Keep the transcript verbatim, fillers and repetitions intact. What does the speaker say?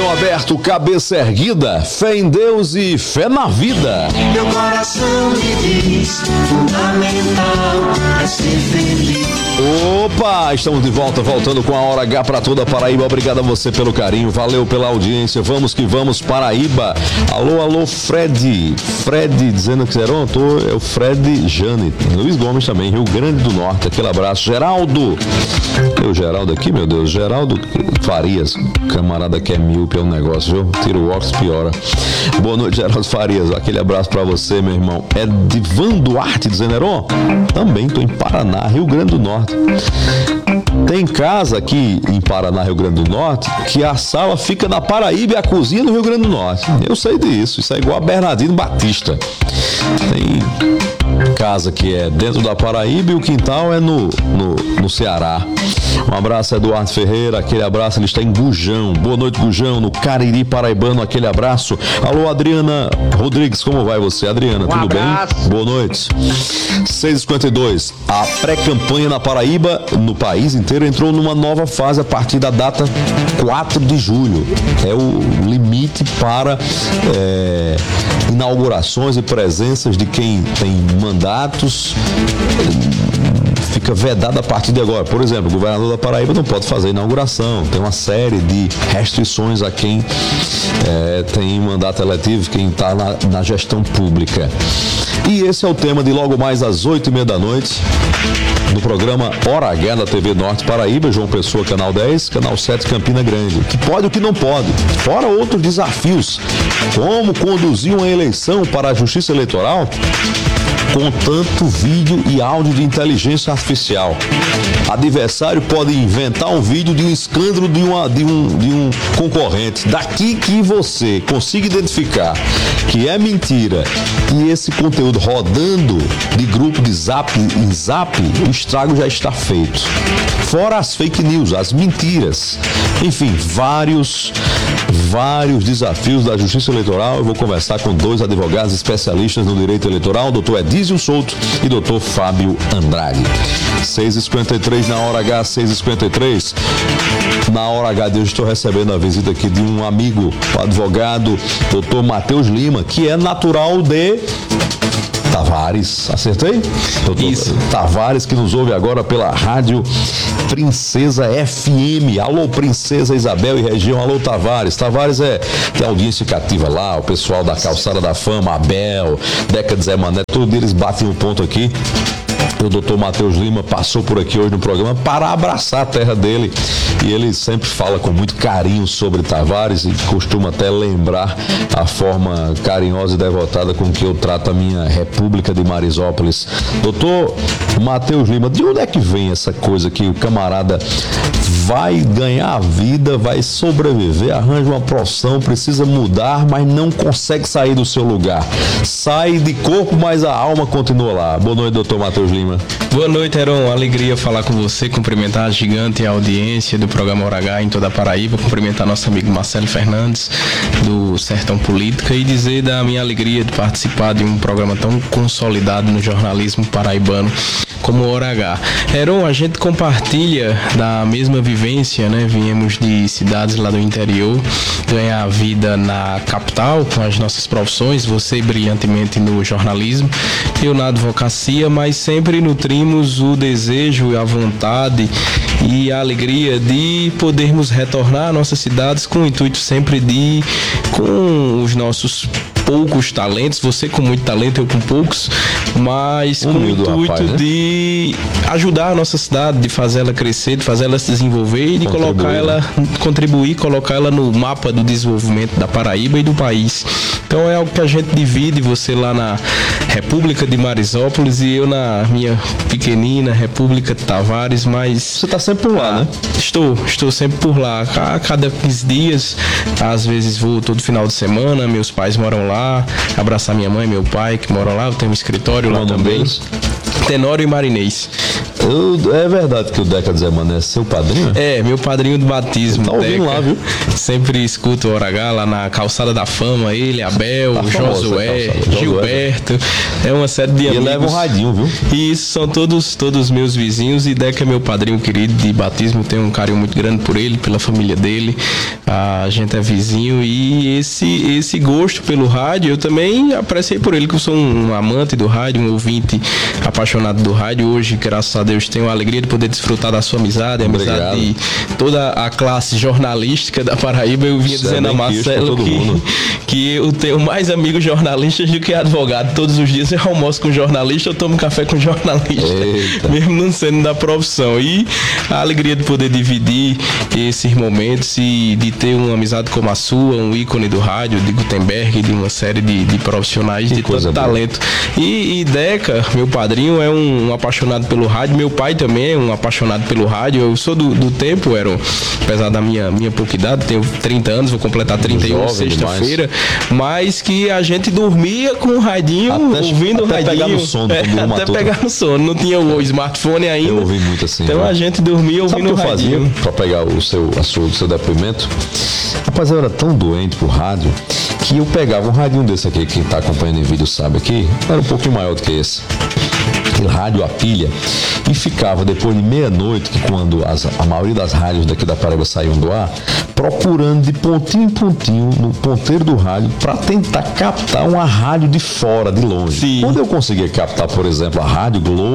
Coração aberto, cabeça erguida, fé em Deus e fé na vida. Meu coração me diz, fundamental é ser feliz. Opa, estamos de volta, voltando com a Hora H para toda a Paraíba. Obrigado a você pelo carinho, valeu pela audiência. Vamos que vamos, Paraíba. Alô, alô, Fred. Fred dizendo que serão, tô, é o Fred Jane. Luiz Gomes também, Rio Grande do Norte. Aquele abraço. Geraldo. Tem o Geraldo aqui, meu Deus. Geraldo Farias. Camarada que é míope é um negócio, viu? Tira o óculos, piora. Boa noite, Geraldo Farias. Aquele abraço para você, meu irmão. É Divan Duarte dizendo, Heron? Também tô em Paraná, Rio Grande do Norte. Tem casa aqui em Paraná, Rio Grande do Norte, que a sala fica na Paraíba e a cozinha no Rio Grande do Norte. Eu sei disso, isso é igual a Bernardino Batista. Tem casa que é dentro da Paraíba e o quintal é no, no, no Ceará. Um abraço, Eduardo Ferreira, aquele abraço, ele está em Gujão. Boa noite, Gujão, no Cariri Paraibano, aquele abraço. Alô, Adriana Rodrigues, como vai você? Adriana, um tudo abraço. Bem? Boa noite. seis e cinquenta e dois, a pré-campanha na Paraíba, no país inteiro, entrou numa nova fase a partir da data quatro de julho. É o limite para é, inaugurações e presenças de quem tem mandatos. Fica vedado a partir de agora. Por exemplo, o governador da Paraíba não pode fazer inauguração. Tem uma série de restrições a quem é, tem mandato eletivo, quem está na, na gestão pública. E esse é o tema de logo mais às oito e meia da noite, no programa Hora H da T V Norte Paraíba, João Pessoa, Canal dez, Canal sete, Campina Grande. O que pode e o que não pode. Fora outros desafios. Como conduzir uma eleição para a Justiça Eleitoral com tanto vídeo e áudio de inteligência artificial. Adversário pode inventar um vídeo de um escândalo de, uma, de, um, de um concorrente. Daqui que você consiga identificar que é mentira e esse conteúdo rodando de grupo de zap em zap, o estrago já está feito. Fora as fake news, as mentiras. Enfim, vários, vários desafios da Justiça Eleitoral. Eu vou conversar com dois advogados especialistas no direito eleitoral, doutor Edísio Souto e doutor Fábio Andrade. seis e cinquenta e três na Hora H, seis e cinquenta e três. Na Hora H de hoje estou recebendo a visita aqui de um amigo, o advogado doutor Matheus Lima, que é natural de Tavares, acertei? Doutor Isso. Tavares, que nos ouve agora pela rádio Princesa F M. Alô, Princesa Isabel e região. Alô, Tavares. Tavares é tem audiência cativa lá, o pessoal da Calçada da Fama, Abel, Deca de Zé Mané, todos eles batem um ponto aqui. O doutor Matheus Lima passou por aqui hoje no programa para abraçar a terra dele, e ele sempre fala com muito carinho sobre Tavares e costuma até lembrar a forma carinhosa e devotada com que eu trato a minha República de Marisópolis. Doutor Matheus Lima, de onde é que vem essa coisa que o camarada vai ganhar a vida, vai sobreviver, arranja uma profissão, precisa mudar, mas não consegue sair do seu lugar? Sai de corpo, mas a alma continua lá. Boa noite, doutor Matheus Lima. Boa noite, Heron. Alegria falar com você, cumprimentar a gigante audiência do programa Hora H em toda a Paraíba, cumprimentar nosso amigo Marcelo Fernandes, do Sertão Política, e dizer da minha alegria de participar de um programa tão consolidado no jornalismo paraibano como Hora H. Heron, a gente compartilha da mesma vivência, né? Viemos de cidades lá do interior, ganhar a vida na capital com as nossas profissões, você brilhantemente no jornalismo, eu na advocacia, mas sempre nutrimos o desejo, a vontade e a alegria de podermos retornar a nossas cidades com o intuito sempre de, com os nossos poucos talentos, você com muito talento, eu com poucos, mas com o intuito rapaz, né? de ajudar a nossa cidade, de fazer ela crescer, de fazer ela se desenvolver e de contribuir, colocar ela, contribuir, colocar ela no mapa do desenvolvimento da Paraíba e do país. Então é algo que a gente divide, você lá na República de Marisópolis e eu na minha pequenina República de Tavares, mas... Você está sempre por lá, ah, né? Estou, estou sempre por lá. A cada quinze dias, às vezes vou todo final de semana, meus pais moram lá, abraçar minha mãe e meu pai que moram lá, eu tenho um escritório lá também. Tenório e Marinês. Eu, é verdade que o Deca Zé Mané é seu padrinho? É, meu padrinho do batismo. Tá ouvindo Deca. lá, viu? Sempre escuto o Hora H lá na Calçada da Fama, ele, Abel, Tá famosa Josué, essa calçada, Gilberto. É uma série de E amigos. leva um radinho, viu? E isso são todos todos meus vizinhos, e Deca é meu padrinho querido de batismo, tenho um carinho muito grande por ele, pela família dele. A gente é vizinho, e esse esse gosto pelo rádio eu também apreciei por ele, que eu sou um amante do rádio, um ouvinte apaixonado do rádio. Hoje, graças a Deus, tenho a alegria de poder desfrutar da sua amizade, a Obrigado. amizade de toda a classe jornalística da Paraíba. Eu vinha Isso é dizendo a bem quisto pra Marcelo todo que, mundo. que eu tenho mais amigos jornalistas do que advogado. Todos os dias eu almoço com jornalista, eu tomo café com jornalista, Eita. mesmo não sendo da profissão. E a alegria de poder dividir esses momentos e de ter uma amizade como a sua, um ícone do rádio, de Gutenberg, de uma série de, de profissionais Que de coisa tanto boa. talento. E, e Deca, meu padrinho, é um, um apaixonado pelo rádio. Meu pai também é um apaixonado pelo rádio. Eu sou do, do tempo, era, apesar da minha, minha pouca idade, tenho trinta anos, vou completar trinta e um Jovem sexta-feira, mas que a gente dormia com o radinho, Até- ouvindo o até radinho. pegar no sono, É, quando durma até tudo. pegar no sono. Não tinha o smartphone ainda. Eu ouvi muito assim, Então viu? a gente dormia Sabe o ouvindo que o eu fazia radinho. pra pegar o seu, a sua, o seu depoimento? Rapaz, eu era tão doente pro rádio que eu pegava um radinho desse aqui, quem tá acompanhando em vídeo sabe aqui, era um pouquinho maior do que esse. Aquele rádio a pilha, e ficava depois de meia-noite, que quando as, a maioria das rádios daqui da Paraíba saíam do ar, procurando de pontinho em pontinho no ponteiro do rádio para tentar captar uma rádio de fora, de longe. Sim. Quando eu conseguia captar, por exemplo, a Rádio Globo,